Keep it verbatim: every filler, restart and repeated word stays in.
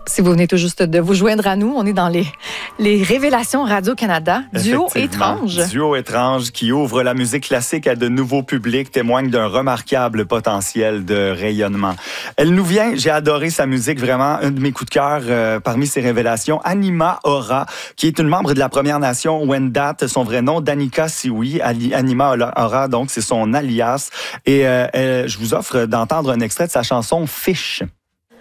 Si vous venez tout juste de vous joindre à nous, on est dans les, les révélations Radio-Canada. Duo étrange. Duo étrange qui ouvre la musique classique à de nouveaux publics, témoigne d'un remarquable potentiel de rayonnement. Elle nous vient, j'ai adoré sa musique, vraiment un de mes coups de cœur euh, parmi ses révélations. Anima Aura, qui est une membre de la Première Nation Wendat, son vrai nom, Danica Sioui. Anima Aura, donc, c'est son alias. Et euh, elle, je vous offre d'entendre un extrait de sa chanson Fish.